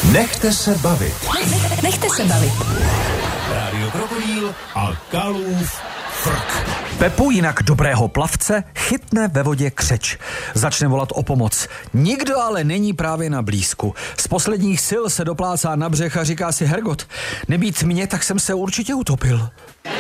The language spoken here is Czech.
Nechte se bavit. Nechte se bavit. Rádio Krokodýl a Kalův frk. Pepu, jinak dobrého plavce, chytne ve vodě křeč. Začne volat o pomoc. Nikdo ale není právě na blízku. Z posledních sil se doplácá na břeh a říká si: Hergot, nebýt mě, tak jsem se určitě utopil.